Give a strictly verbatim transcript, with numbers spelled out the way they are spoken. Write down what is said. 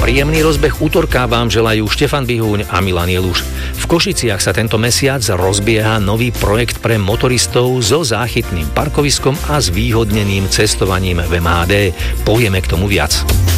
Príjemný rozbeh útorka vám želajú Štefan Bihúň a Milan Jeluš. V Košiciach sa tento mesiac rozbieha nový projekt pre motoristov so záchytným parkoviskom a zvýhodneným cestovaním v em há dé. Povieme k tomu viac.